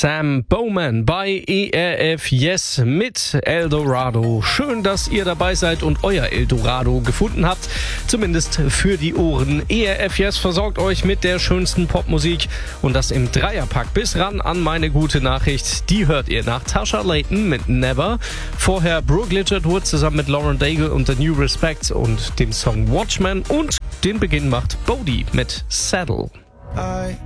Sam Bowman bei ERF Yes mit Eldorado. Schön, dass ihr dabei seid und euer Eldorado gefunden habt, zumindest für die Ohren. ERF Yes versorgt euch mit der schönsten Popmusik und das im Dreierpack. Bis ran an meine gute Nachricht, die hört ihr nach Tasha Layton mit Never. Vorher Brooke Littlewood zusammen mit Lauren Daigle und The New Respect und dem Song Watchmen und den Beginn macht Bodhi mit Saddle.